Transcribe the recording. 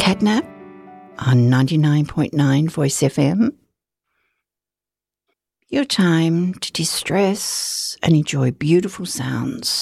Catnap on 99.9 Voice FM. Your time to distress and enjoy beautiful sounds.